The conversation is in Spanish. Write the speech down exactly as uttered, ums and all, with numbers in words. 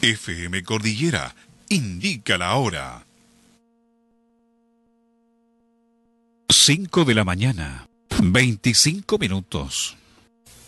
F M Cordillera indica la hora. cinco de la mañana, veinticinco minutos.